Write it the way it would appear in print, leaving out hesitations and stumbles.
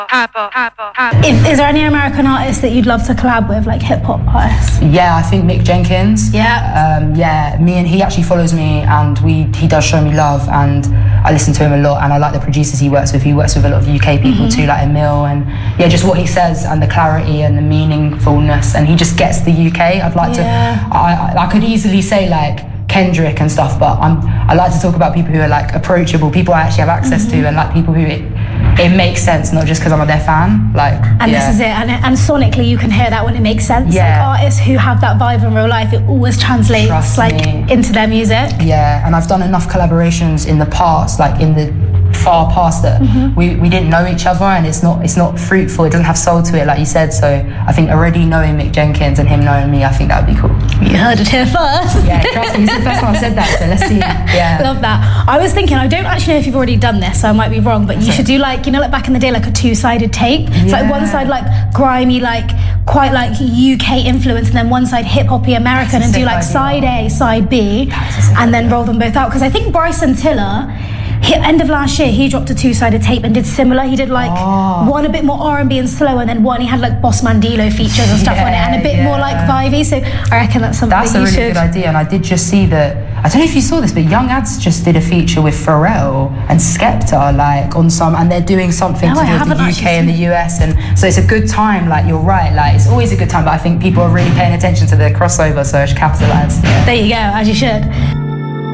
Is there any American artists that you'd love to collab with, like hip hop artists? Yeah, I think Mick Jenkins. Yeah. He actually follows me, and he does show me love, and I listen to him a lot, and I like the producers he works with. He works with a lot of UK people too, like Emil, and just what he says and the clarity and the meaningfulness, and he just gets the UK. I'd like to. I could easily say like Kendrick and stuff, but I like to talk about people who are like approachable, people I actually have access to, and like people who it makes sense, not just because I'm their fan. This is it, and sonically you can hear that when it makes sense. Yeah. Like artists who have that vibe in real life, it always translates into their music. Yeah, and I've done enough collaborations in the past, like in the far past, that we didn't know each other, and it's not fruitful. It doesn't have soul to it, like you said. So I think already knowing Mick Jenkins and him knowing me, I think that would be cool. You heard it here first. Yeah, trust me, it's the first time I've said that, so let's see. Yeah, love that. I was thinking, I don't actually know if you've already done this, so I might be wrong, but you should do like back in the day, like a two-sided tape. It's like one side like grimy, like quite like UK influence, and then one side hip-hoppy American, and do like side A, side B, and then roll them both out. Because I think Bryson Tiller, end of last year, he dropped a two-sided tape and did similar. He did like one a bit more R&B and slow, and then one he had like Boss Mandilo features and stuff on it, and a bit more like vibey. So I reckon that's something that's a really good idea. And I did just see that, I don't know if you saw this, but Young Adz just did a feature with Pharrell and Skepta, like on some, and they're doing something to do with the UK and the US, and so it's a good time. Like you're right, like it's always a good time, but I think people are really paying attention to the crossover, so I should capitalise. There you go, as you should.